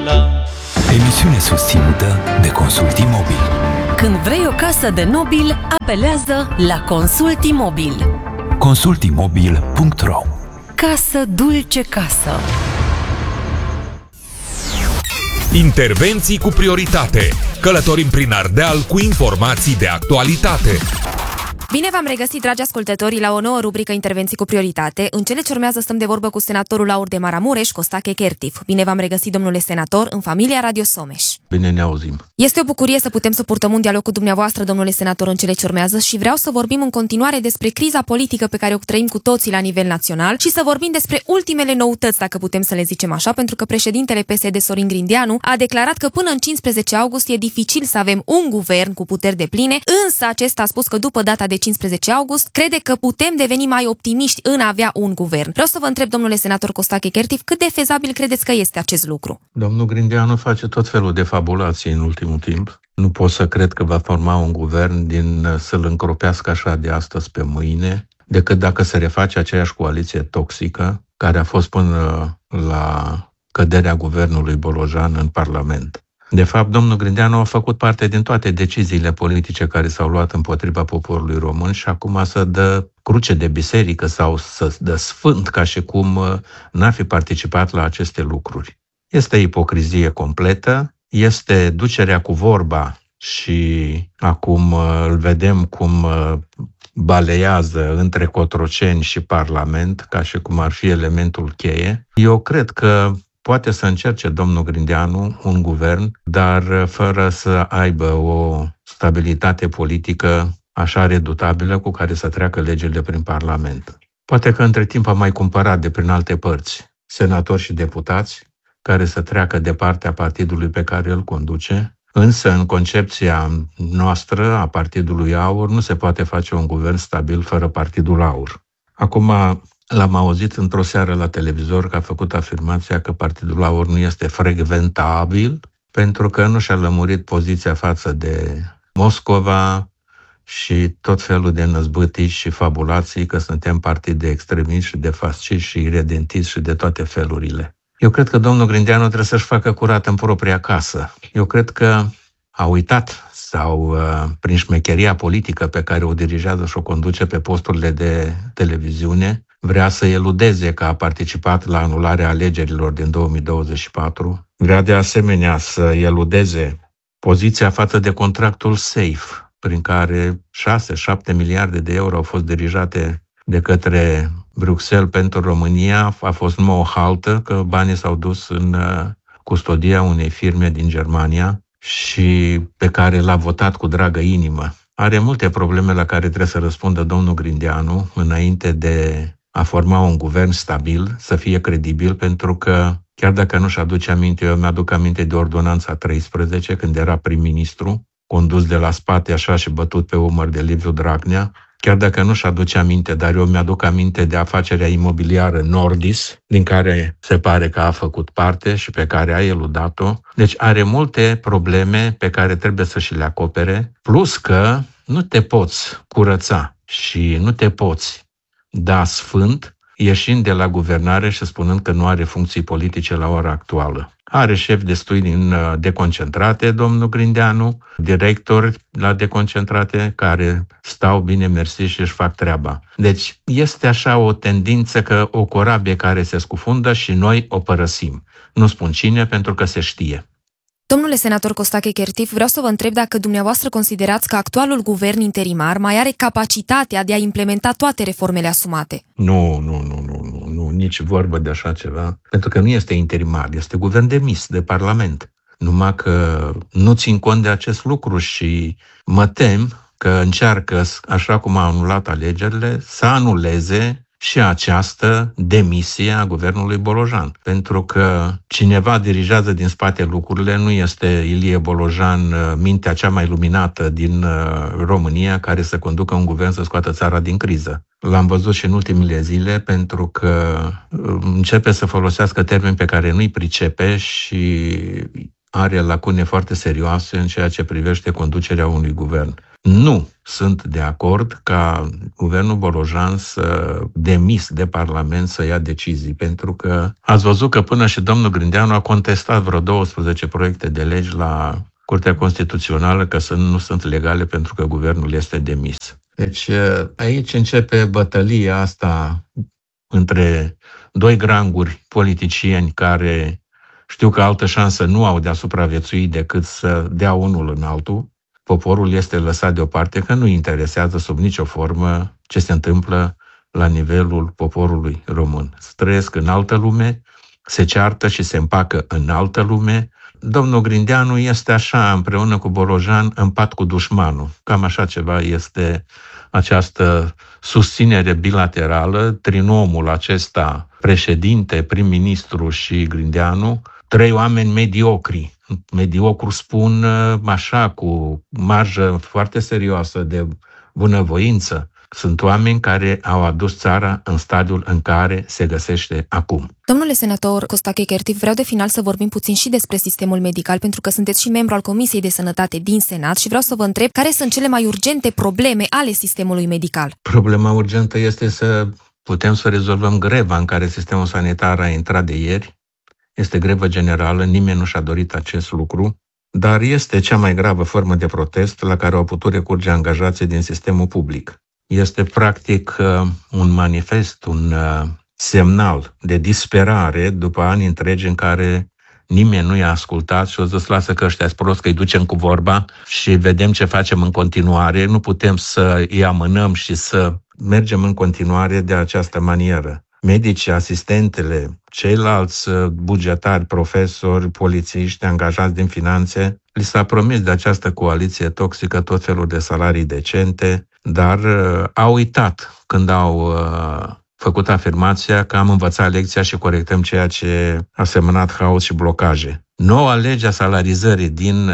la. Emisiune susținută de Consult Imobil. Când vrei o casă de nobil, apelează la Consult Imobil. consultimobil.ro. Casă dulce casă. Intervenții cu prioritate. Călătorim prin Ardeal cu informații de actualitate. Bine v-am regăsit, dragi ascultători, la o nouă rubrică Intervenții cu prioritate. În cele ce urmează stăm de vorbă cu senatorul Aur de Maramureș, Costache Kertif. Bine v-am regăsit, domnule senator, în familia Radio Someș. Bine ne auzim. Este o bucurie să putem să purtăm un dialog cu dumneavoastră, domnule senator, în cele ce urmează și vreau să vorbim în continuare despre criza politică pe care o trăim cu toții la nivel național și să vorbim despre ultimele noutăți, dacă putem să le zicem așa, pentru că președintele PSD, Sorin Grindeanu, a declarat că până în 15 august e dificil să avem un guvern cu puteri depline, însă acesta a spus că după data de 15 august crede că putem deveni mai optimiști în a avea un guvern. Vreau să vă întreb, domnule senator Costache Kertif, cât de fezabil credeți că este acest lucru? Domnul Grindeanu face tot felul de fabulații în ultimul timp. Nu pot să cred că va forma un guvern din să-l încropească așa de astăzi pe mâine, decât dacă se reface aceeași coaliție toxică care a fost până la căderea guvernului Bolojan în Parlament. De fapt, domnul Grindeanu a făcut parte din toate deciziile politice care s-au luat împotriva poporului român și acum să dă cruce de biserică sau să dă sfânt ca și cum n-ar fi participat la aceste lucruri. Este ipocrizie completă, este ducerea cu vorba și acum îl vedem cum baleiază între Cotroceni și Parlament, ca și cum ar fi elementul cheie. Eu cred că poate să încerce domnul Grindeanu un guvern, dar fără să aibă o stabilitate politică așa redutabilă cu care să treacă legile prin Parlament. Poate că între timp a mai cumpărat de prin alte părți senatori și deputați care să treacă de partea partidului pe care îl conduce, însă în concepția noastră a Partidului Aur nu se poate face un guvern stabil fără Partidul Aur. Acum l-am auzit într-o seară la televizor că a făcut afirmația că Partidul Aur nu este frecventabil pentru că nu și-a lămurit poziția față de Moscova și tot felul de năzbâtii și fabulații că suntem partid de extremiști și de fasciști și redentiști și de toate felurile. Eu cred că domnul Grindeanu trebuie să-și facă curat în propria casă. Eu cred că a uitat sau prin șmecheria politică pe care o dirigează și o conduce pe posturile de televiziune, vrea să eludeze că a participat la anularea alegerilor din 2024, vrea de asemenea să eludeze poziția față de contractul SAFE, prin care 6-7 miliarde de euro au fost dirijate de către Bruxelles pentru România. A fost numai o haltă, că banii s-au dus în custodia unei firme din Germania și pe care l-a votat cu dragă inimă. Are multe probleme la care trebuie să răspundă domnul Grindeanu înainte de a forma un guvern stabil, să fie credibil, pentru că chiar dacă nu-și aduce aminte, eu mi-aduc aminte de ordonanța 13, când era prim-ministru, condus de la spate așa și bătut pe umăr de Liviu Dragnea, chiar dacă nu-și aduce aminte, dar eu mi-aduc aminte de afacerea imobiliară Nordis, din care se pare că a făcut parte și pe care a eludat-o. Deci are multe probleme pe care trebuie să și le acopere, plus că nu te poți curăța și nu te poți da sfânt ieșind de la guvernare și spunând că nu are funcții politice la ora actuală. Are șefi destui din deconcentrate, domnul Grindeanu, directori la deconcentrate care stau bine mersi și își fac treaba. Deci este așa o tendință că o corabie care se scufundă și noi o părăsim. Nu spun cine, pentru că se știe. Domnule senator Costache Kertif, vreau să vă întreb dacă dumneavoastră considerați că actualul guvern interimar mai are capacitatea de a implementa toate reformele asumate. Nu, nici vorbă de așa ceva, pentru că nu este interimar, este guvern demis de Parlament. Numai că nu țin cont de acest lucru și mă tem că încearcă, așa cum a anulat alegerile, să anuleze și această demisie a guvernului Bolojan. Pentru că cineva dirigează din spate lucrurile, nu este Ilie Bolojan, mintea cea mai luminată din România, care să conducă un guvern să scoată țara din criză. L-am văzut și în ultimele zile, pentru că începe să folosească termeni pe care nu-i pricepe și are lacune foarte serioase în ceea ce privește conducerea unui guvern. Nu sunt de acord ca guvernul Bolojan să demis de Parlament să ia decizii, pentru că ați văzut că până și domnul Grindeanu a contestat vreo 12 proiecte de legi la Curtea Constituțională că nu sunt legale pentru că guvernul este demis. Deci aici începe bătălia asta între doi granguri politicieni care știu că altă șansă nu au de a supraviețui decât să dea unul în altul. Poporul este lăsat deoparte că nu interesează sub nicio formă ce se întâmplă la nivelul poporului român. Trăiesc în altă lume, se ceartă și se împacă în altă lume. Domnul Grindeanu este așa, împreună cu Bolojan, în pat cu dușmanul. Cam așa ceva este această susținere bilaterală, trinomul acesta, președinte, prim-ministru și Grindeanu, trei oameni mediocri. Mediocru spun așa, cu marjă foarte serioasă de bunăvoință. Sunt oameni care au adus țara în stadiul în care se găsește acum. Domnule senator Costache Chertiv, vreau de final să vorbim puțin și despre sistemul medical, pentru că sunteți și membru al Comisiei de Sănătate din Senat și vreau să vă întreb care sunt cele mai urgente probleme ale sistemului medical. Problema urgentă este să putem să rezolvăm greva în care sistemul sanitar a intrat de ieri. Este grevă generală, nimeni nu și-a dorit acest lucru, dar este cea mai gravă formă de protest la care au putut recurge angajații din sistemul public. Este practic un manifest, un semnal de disperare după ani întregi în care nimeni nu i-a ascultat și o zis, lasă că ăștia-s prost, că îi ducem cu vorba și vedem ce facem în continuare. Nu putem să îi amânăm și să mergem în continuare de această manieră. Medicii, asistentele, ceilalți bugetari, profesori, polițiști, angajați din finanțe, li s-a promis de această coaliție toxică tot felul de salarii decente, dar au uitat când au făcut afirmația că am învățat lecția și corectăm ceea ce a semănat haos și blocaje. Noua lege a salarizării din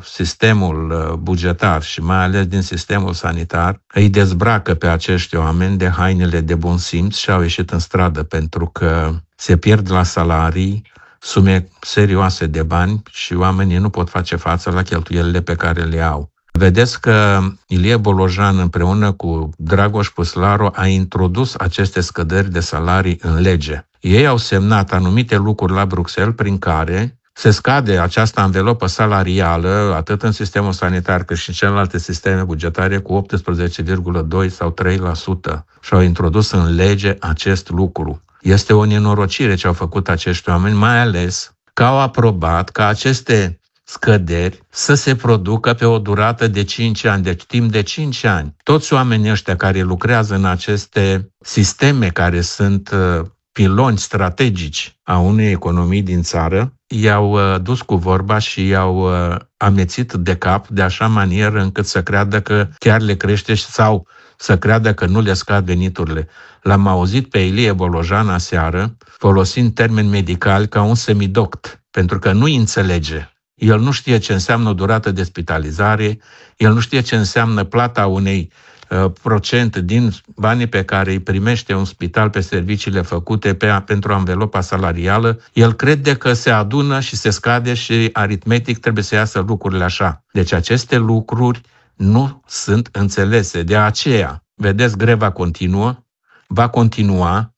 sistemul bugetar și mai ales din sistemul sanitar îi dezbracă pe acești oameni de hainele de bun simț și au ieșit în stradă pentru că se pierd la salarii sume serioase de bani și oamenii nu pot face față la cheltuielile pe care le au. Vedeți că Ilie Bolojan împreună cu Dragoș Păslaru a introdus aceste scăderi de salarii în lege. Ei au semnat anumite lucruri la Bruxelles prin care se scade această anvelopă salarială, atât în sistemul sanitar cât și în celelalte sisteme bugetare, cu 18,2 sau 3%. Și au introdus în lege acest lucru. Este o nenorocire ce au făcut acești oameni, mai ales că au aprobat ca aceste scăderi să se producă pe o durată de 5 ani, deci timp de 5 ani. Toți oamenii ăștia care lucrează în aceste sisteme care sunt piloni strategici a unei economii din țară, i-au dus cu vorba și i-au amețit de cap de așa manieră încât să creadă că chiar le crește sau să creadă că nu le scad veniturile. L-am auzit pe Ilie Bolojan aseară folosind termeni medicali ca un semidoct, pentru că nu înțelege. El nu știe ce înseamnă o durată de spitalizare, el nu știe ce înseamnă plata unei procent din banii pe care îi primește un spital pe serviciile făcute pentru anvelopa salarială. El crede că se adună și se scade și aritmetic trebuie să iasă lucrurile așa. Deci aceste lucruri nu sunt înțelese. De aceea, vedeți, greva continuă, va continua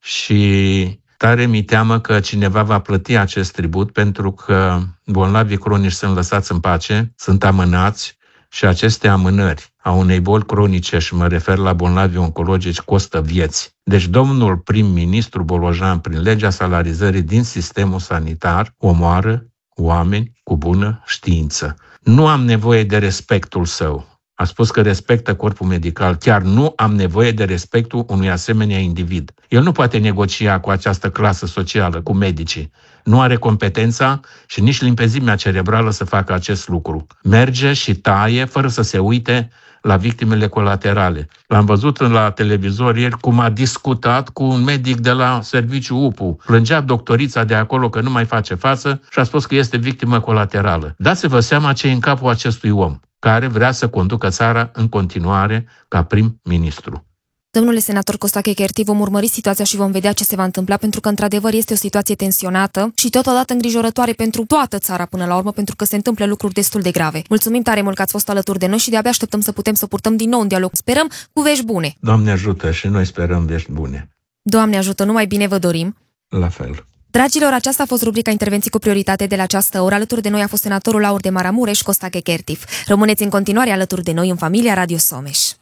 și tare mi teamă că cineva va plăti acest tribut pentru că bolnavii cronici sunt lăsați în pace, sunt amânați și aceste amânări a unei boli cronice, și mă refer la bolnavii oncologici, costă vieți. Deci domnul prim-ministru Bolojan, prin legea salarizării din sistemul sanitar, omoară oameni cu bună știință. Nu am nevoie de respectul său. A spus că respectă corpul medical. Chiar nu am nevoie de respectul unui asemenea individ. El nu poate negocia cu această clasă socială, cu medicii. Nu are competența și nici limpezimea cerebrală să facă acest lucru. Merge și taie fără să se uite la victimele colaterale. L-am văzut la televizor ieri cum a discutat cu un medic de la serviciu UPU. Plângea doctorița de acolo că nu mai face față și a spus că este victimă colaterală. Dați-vă seama ce e în capul acestui om care vrea să conducă țara în continuare ca prim-ministru. Domnule senator Costache Cherti, vom urmări situația și vom vedea ce se va întâmpla, pentru că într-adevăr este o situație tensionată și totodată îngrijorătoare pentru toată țara până la urmă, pentru că se întâmplă lucruri destul de grave. Mulțumim tare mult că ați fost alături de noi și de-abia așteptăm să putem să purtăm din nou un dialog. Sperăm cu vești bune. Doamne ajută și noi sperăm vești bune. Doamne ajută, numai bine vă dorim. La fel. Dragilor, aceasta a fost rubrica Intervenții cu prioritate de la această oră. Alături de noi a fost senatorul Laur de Maramureș, Costache Cherti. Rămâneți în continuare alături de noi în familia Radio Someș.